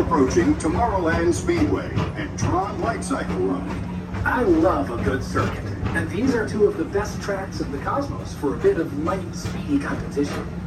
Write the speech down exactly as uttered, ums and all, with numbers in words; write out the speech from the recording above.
approaching Tomorrowland Speedway and Tron Light Cycle Run. I love a good circuit, and these are two of the best tracks in the cosmos for a bit of light, speedy competition.